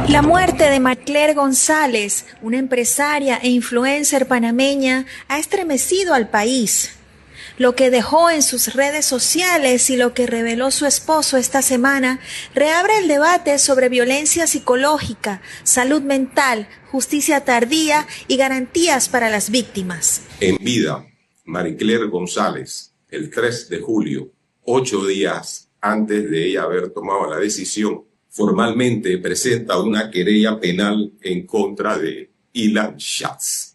La muerte de Maricler González, una empresaria e influencer panameña, ha estremecido al país. Lo que dejó en sus redes sociales y lo que reveló su esposo esta semana reabre el debate sobre violencia psicológica, salud mental, justicia tardía y garantías para las víctimas. En vida, Maricler González, el 3 de julio, 8 días antes de ella haber tomado la decisión, formalmente presenta una querella penal en contra de Ilan Schatz.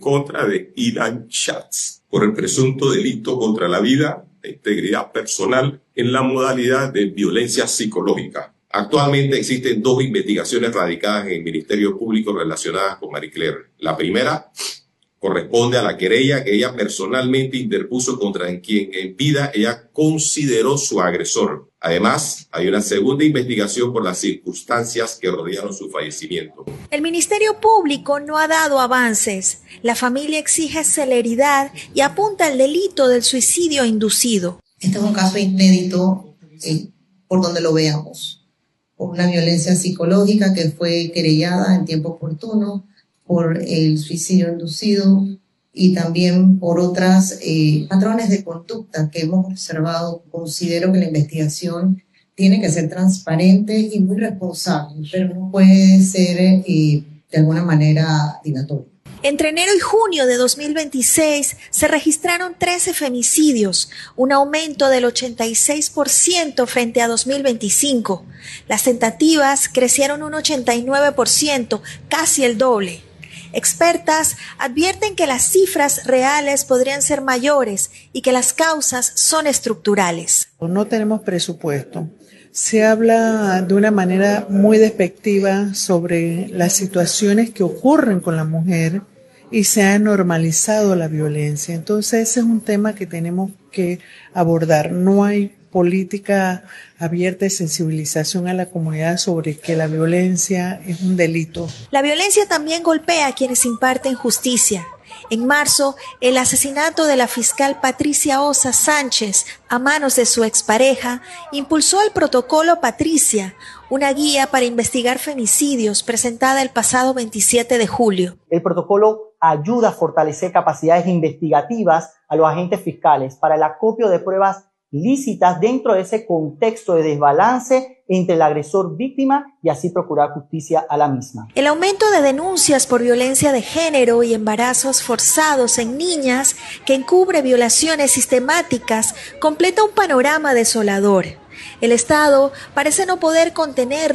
Por el presunto delito contra la vida e integridad personal en la modalidad de violencia psicológica. Actualmente existen 2 investigaciones radicadas en el Ministerio Público relacionadas con Maricler. La primera corresponde a la querella que ella personalmente interpuso contra quien en vida ella consideró su agresor. Además, hay una segunda investigación por las circunstancias que rodearon su fallecimiento. El Ministerio Público no ha dado avances. La familia exige celeridad y apunta al delito del suicidio inducido. Este es un caso inédito por donde lo veamos. Por una violencia psicológica que fue querellada en tiempo oportuno, por el suicidio inducido y también por otras patrones de conducta que hemos observado. Considero que la investigación tiene que ser transparente y muy responsable, pero no puede ser de alguna manera dilatoria. Entre enero y junio de 2026 se registraron 13 femicidios, un aumento del 86% frente a 2025. Las tentativas crecieron un 89%, casi el doble. Expertas advierten que las cifras reales podrían ser mayores y que las causas son estructurales. No tenemos presupuesto. Se habla de una manera muy despectiva sobre las situaciones que ocurren con la mujer y se ha normalizado la violencia. Entonces ese es un tema que tenemos que abordar. No hay política abierta de sensibilización a la comunidad sobre que la violencia es un delito. La violencia también golpea a quienes imparten justicia. En marzo, el asesinato de la fiscal Patricia Osa Sánchez a manos de su expareja impulsó el protocolo Patricia, una guía para investigar femicidios presentada el pasado 27 de julio. El protocolo ayuda a fortalecer capacidades investigativas a los agentes fiscales para el acopio de pruebas lícitas dentro de ese contexto de desbalance entre el agresor-víctima y así procurar justicia a la misma. El aumento de denuncias por violencia de género y embarazos forzados en niñas que encubre violaciones sistemáticas completa un panorama desolador. El Estado parece no poder contener